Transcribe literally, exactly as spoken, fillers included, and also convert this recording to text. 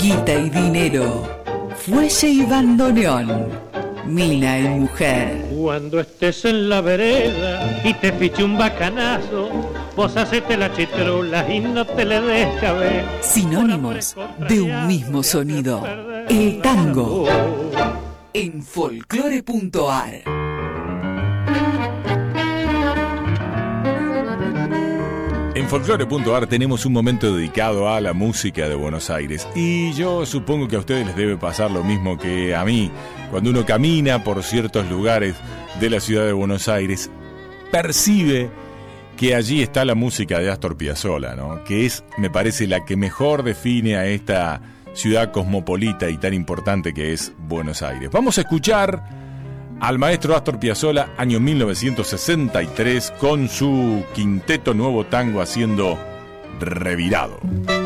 Guita y dinero, fuelle y bandoneón, mina y mujer. Cuando estés en la vereda y te fiche un bacanazo, vos hacete la chitrula y no te le des cabeza. Sinónimos de un mismo sonido. El tango en folclore punto a r. En folclore punto a r tenemos un momento dedicado a la música de Buenos Aires y yo supongo que a ustedes les debe pasar lo mismo que a mí. Cuando uno camina por ciertos lugares de la ciudad de Buenos Aires, percibe que allí está la música de Astor Piazzolla, ¿no? Que es, me parece, la que mejor define a esta ciudad cosmopolita y tan importante que es Buenos Aires. Vamos a escuchar al maestro Astor Piazzolla, año mil novecientos sesenta y tres, con su quinteto Nuevo Tango haciendo Revirado.